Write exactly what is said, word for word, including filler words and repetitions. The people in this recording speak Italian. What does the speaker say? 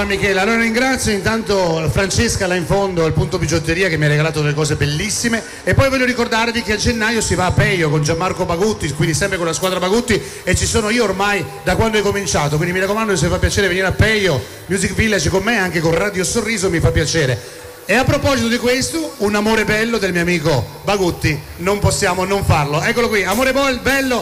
Michele, allora ringrazio intanto Francesca là in fondo al punto bigiotteria che mi ha regalato delle cose bellissime e poi voglio ricordarvi che a gennaio si va a Peio con Gianmarco Bagutti, quindi sempre con la squadra Bagutti, e ci sono io ormai da quando hai cominciato, quindi mi raccomando, se vi fa piacere venire a Peio Music Village con me, anche con Radio Sorriso, mi fa piacere. E a proposito di questo, un amore bello del mio amico Bagutti, non possiamo non farlo, eccolo qui, amore bello.